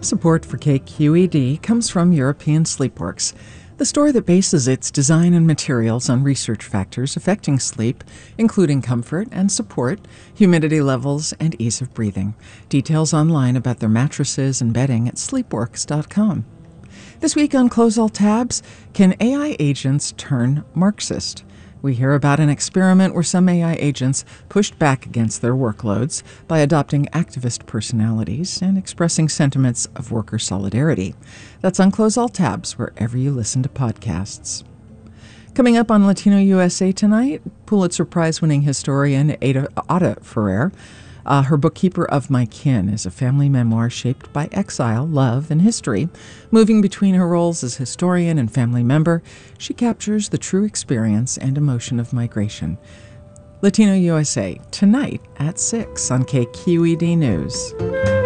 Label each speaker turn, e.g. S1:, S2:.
S1: Support for KQED comes from European Sleepworks, the store that bases its design and materials on research factors affecting sleep, including comfort and support, humidity levels, and ease of breathing. Details online about their mattresses and bedding at sleepworks.com. This week on Close All Tabs, can AI agents turn Marxist? We hear about an experiment where some AI agents pushed back against their workloads by adopting activist personalities and expressing sentiments of worker solidarity. That's on Close All Tabs, wherever you listen to podcasts. Coming up on Latino USA tonight, Pulitzer Prize-winning historian Ada Ferrer. Her book Keeper of My Kin is a family memoir shaped by exile, love, and history. Moving between her roles as historian and family member, she captures the true experience and emotion of migration. Latino USA, tonight at 6 on KQED News.